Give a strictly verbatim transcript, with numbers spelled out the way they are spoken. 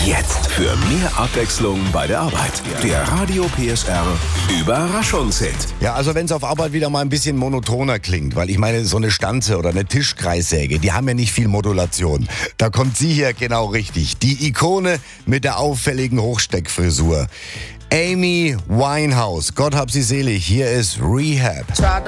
Jetzt für mehr Abwechslung bei der Arbeit. Der Radio P S R Überraschungshit. Ja, also wenn es auf Arbeit wieder mal ein bisschen monotoner klingt, weil ich meine, so eine Stanze oder eine Tischkreissäge, die haben ja nicht viel Modulation. Da kommt sie hier genau richtig. Die Ikone mit der auffälligen Hochsteckfrisur. Amy Winehouse, Gott hab sie selig, hier ist Rehab.